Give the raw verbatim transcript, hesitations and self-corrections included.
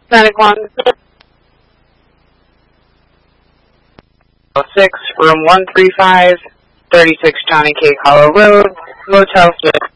Atlantic one six, room one three five, thirty-six Johnny Cake Hollow Road, Motel six.